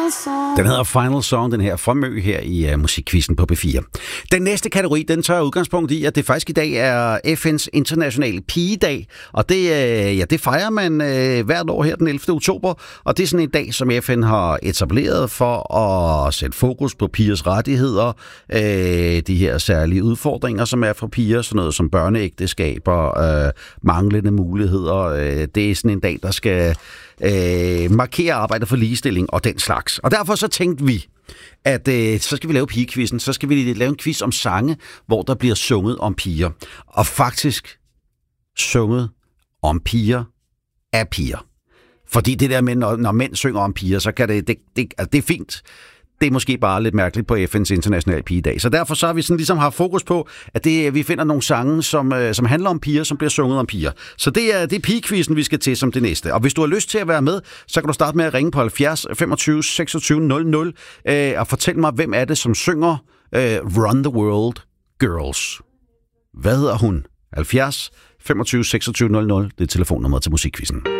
Den hedder Final Song, den her fra Mø her i Musikquizzen på P4. Den næste kategori, den tager udgangspunkt i, at det faktisk i dag er FN's internationale pigedag, og det fejrer man hvert år her den 11. oktober, og det er sådan en dag, som FN har etableret for at sætte fokus på pigers rettigheder, de her særlige udfordringer, som er for piger, sådan noget som børneægteskaber, manglende muligheder. Det er sådan en dag, der skal markere arbejdet for ligestilling og den slags. Og derfor så tænkte vi, at så skal vi lave pigekvizzen, så skal vi lave en quiz om sange, hvor der bliver sunget om piger. Og faktisk sunget om piger af piger. Fordi det der med, når mænd synger om piger, så kan det er fint. Det er måske bare lidt mærkeligt på FN's internationale pigedag. Så derfor så har vi sådan ligesom haft fokus på, at vi finder nogle sange, som handler om piger, som bliver sunget om piger. Så det er pigekvizzen, vi skal til som det næste. Og hvis du har lyst til at være med, så kan du starte med at ringe på 70 25 26 00 og fortæl mig, hvem er det, som synger Run the World Girls. Hvad hedder hun? 70 25 26 00, det er telefonnummeret til Musikquizzen.